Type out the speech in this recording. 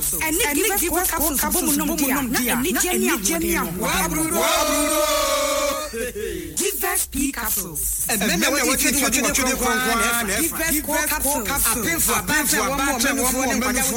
capsules. And give us capsules no dia. Give us P capsules. And men are watching for capsules.